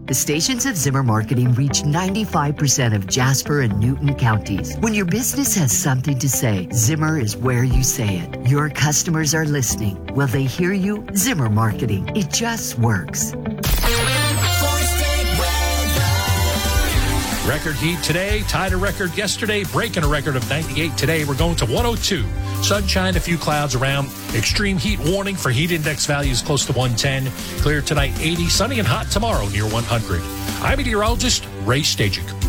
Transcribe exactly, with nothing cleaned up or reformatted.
The stations of Zimmer Marketing reach ninety-five percent of Jasper and Newton counties. When your business has something to say, Zimmer is where you say it. Your customers are listening. Will they hear you? Zimmer Marketing. It just works. Record heat today, tied a record yesterday, breaking a record of ninety-eight today. We're going to one oh two. Sunshine, a few clouds around. Extreme heat warning for heat index values close to one ten. Clear tonight, eighty. Sunny and hot tomorrow, near one hundred. I'm meteorologist Ray Stajic.